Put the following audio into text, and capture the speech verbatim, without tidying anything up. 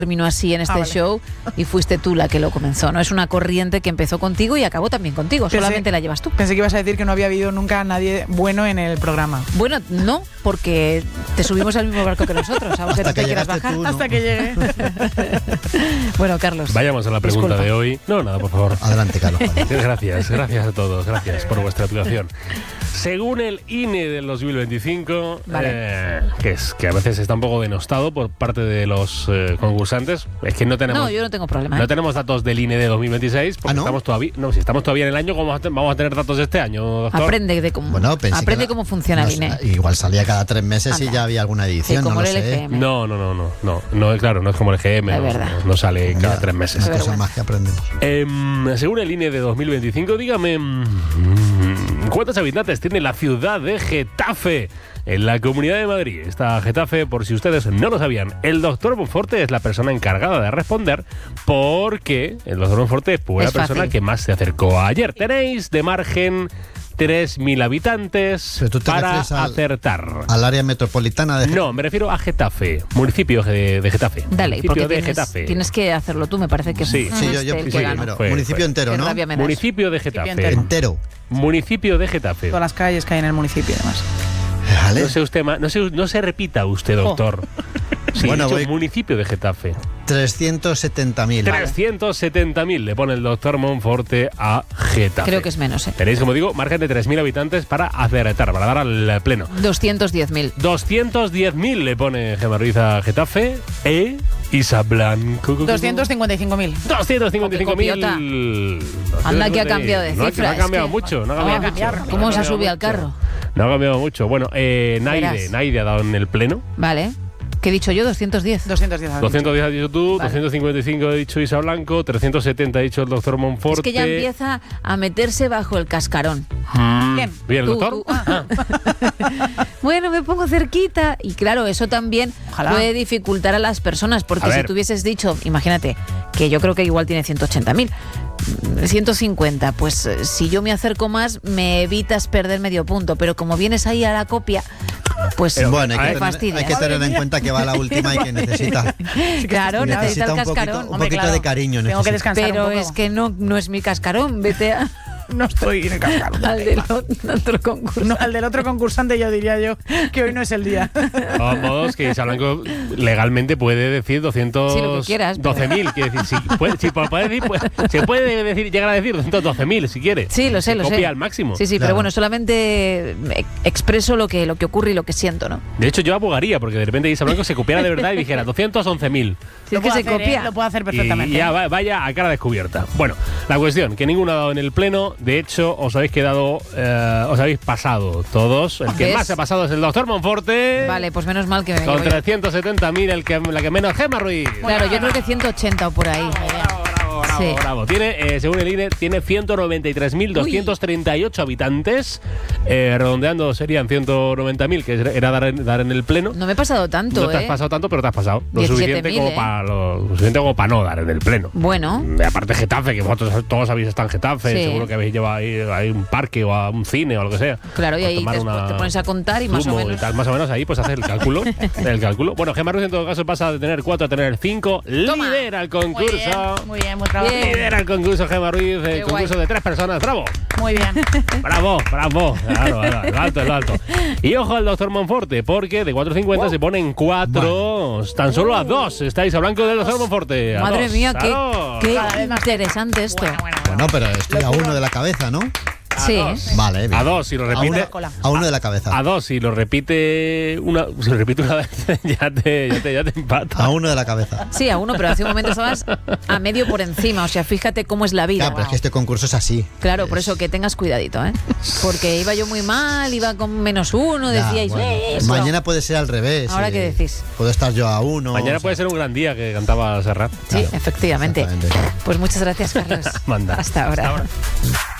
terminó así en este ah, vale. show y fuiste tú la que lo comenzó, ¿no? Es una corriente que empezó contigo y acabó también contigo, pensé, solamente la llevas tú. Pensé que ibas a decir que no había habido nunca nadie bueno en el programa. Bueno, no, porque te subimos al mismo barco que nosotros, aunque no te quieras bajar. Tú, ¿no? Hasta que llegue. Bueno, Carlos. Vayamos a la pregunta disculpa. de hoy. No, nada, por favor. Adelante, Carlos. Gracias, gracias a todos, gracias por vuestra actuación. Según el I N E del dos mil veinticinco, vale. eh, que es que a veces está un poco denostado por parte de los eh, concursantes, es que no tenemos. No, yo no tengo problema. No ¿eh? tenemos datos del I N E de dos mil veintiséis, porque ¿Ah, no? estamos todavía. No, si estamos todavía en el año, ¿cómo vamos a tener datos de este año, doctor? Aprende de cómo. Bueno, aprende cómo funciona no, el I N E. Igual salía cada tres meses Anda. y ya había alguna edición. Sí, como no el lo L G M. sé. No, no, no, no, no, no, claro, no es como el G M. Es no, verdad. No, no sale cada tres meses. Una cosa más que aprendemos. Eh, según el I N E de dos mil veinticinco, dígame, ¿cuántos habitantes tiene la ciudad de Getafe en la Comunidad de Madrid? Esta Getafe, por si ustedes no lo sabían, el doctor Monforte es la persona encargada de responder, porque el doctor Monforte fue es la persona fácil. que más se acercó ayer. Tenéis de margen tres mil habitantes para al, acertar. ¿Al área metropolitana de Getafe? No, me refiero a Getafe, municipio de, de Getafe. Dale, municipio porque de tienes, Getafe. tienes que hacerlo tú, me parece que sí. es sí, yo, yo, este, sí, que primero. Fue, municipio fue. entero, ¿no? Municipio de Getafe. Entero. entero. Municipio de Getafe. Todas las calles que hay en el municipio, además. Vale. No se usted, no se, no se repita usted, doctor. Oh. Sí, bueno, dicho, voy... municipio de Getafe. trescientos setenta mil. trescientos setenta mil le pone el doctor Monforte a Getafe. Creo que es menos, ¿eh? Tenéis, como digo, margen de tres mil habitantes para acertar, para dar al pleno. doscientos diez mil. doscientos diez mil le pone Gemma Ruiz a Getafe. E Isa Blanco. doscientos cincuenta y cinco mil. doscientos cincuenta y cinco mil. Anda que ha cambiado de no, cifra. No ha cambiado es que... mucho. No ha cambiado oh, mucho. ¿Cómo no se ha subido al carro? No ha cambiado mucho. Bueno, eh, Naide, Naide ha dado en el pleno. Vale. ¿Qué he dicho yo? doscientos diez. doscientos diez. doscientos diez has dicho tú, vale. doscientos cincuenta y cinco ha dicho Isa Blanco, trescientos setenta ha dicho el doctor Monforte. Es que ya empieza a meterse bajo el cascarón. Mm. ¿Quién? ¿Bien, el tú, doctor? Tú. Ah. Bueno, me pongo cerquita. Y claro, eso también Ojalá. puede dificultar a las personas, porque si tú hubieses dicho, imagínate, que yo creo que igual tiene ciento ochenta mil, ciento cincuenta, pues si yo me acerco más, me evitas perder medio punto, pero como vienes ahí a la copia, pues Pero bueno, hay que, tener, hay que tener en cuenta que va la última y que necesita, claro, necesita, necesita el un cascarón. poquito, un Hombre, poquito claro. de cariño. Tengo que descansar Pero un poco. es que no, no es mi cascarón, vete a... No estoy en el cascarón. Al del otro concursante. No, al del otro concursante yo diría yo que hoy no es el día. Vamos, que Isa Blanco legalmente puede decir doscientos doce mil. Sí, quiere decir, si puede, si puede decir, puede, se puede decir, llegar a decir doscientos doce mil si quiere. Sí, lo sé, se lo copia sé. al máximo. Sí, sí, claro. Pero bueno, solamente expreso lo que, lo que ocurre y lo que siento, ¿no? De hecho, yo abogaría porque de repente Isa Blanco se copiara de verdad y dijera doscientos once mil. Si es que se hacer, copia. ¿eh? Lo puedo hacer perfectamente. Y ya vaya a cara descubierta. Bueno, la cuestión, que ninguno ha dado en el pleno. De hecho, os habéis quedado, eh, os habéis pasado todos. El que ¿Ves? más se ha pasado es el doctor Monforte. Vale, pues menos mal que me con trescientos setenta mil, el que, la que menos, Gemma Ruiz. Claro, yo creo que ciento ochenta o por ahí. Bravo, bravo, bravo, sí. bravo. Tiene, eh, según el I N E, tiene ciento noventa y tres mil doscientos treinta y ocho habitantes. Eh, redondeando serían ciento noventa mil, que era dar en, dar en el pleno. No me he pasado tanto, No te ¿eh? has pasado tanto, pero te has pasado. Lo suficiente, como ¿eh? para, lo, lo suficiente como para no dar en el pleno. Bueno. De aparte Getafe, que vosotros todos habéis estado en Getafe, sí. seguro que habéis llevado ahí a un parque o a un cine o lo que sea. Claro, y ahí te, te pones a contar y más o menos. Y tal, más o menos ahí pues haces el cálculo. el cálculo. Bueno, Gemma Ruiz en todo caso pasa de tener cuatro a tener cinco. Toma. Lidera el concurso. Muy bien, muy bien, muy trabajado. Lidera el concurso Gemma Ruiz, el Qué concurso guay. de tres personas. ¡Bravo! Muy bien. Bravo, bravo. Claro, claro, lo alto, lo alto. Y ojo al doctor Monforte, porque de cuatro cincuenta wow. se ponen cuatro. Bueno. Tan solo a dos. Estáis a blanco del doctor Monforte. A Madre dos. mía, qué, qué más interesante esto. Bueno, bueno, bueno. Bueno, pero estoy a uno de la cabeza, ¿no? A sí. dos. Vale, bien. A dos, si lo repite. A uno, a uno de la cabeza. A dos, si lo repite una, si lo repite una vez, ya te, ya te, ya te empata. A uno de la cabeza. Sí, a uno, pero hace un momento estabas a medio por encima. O sea, fíjate cómo es la vida. Claro, pero es que este concurso es así. Claro, es... por eso que tengas cuidadito, ¿eh? Porque iba yo muy mal, iba con menos uno, Ya, decíais, bueno. eso. Mañana puede ser al revés. ¿Ahora eh, qué decís? Puedo estar yo a uno. Mañana o sea. puede ser un gran día que cantaba Serrat. Sí, Claro, efectivamente. exactamente. Pues muchas gracias, Carlos. Manda. Hasta ahora. Hasta ahora.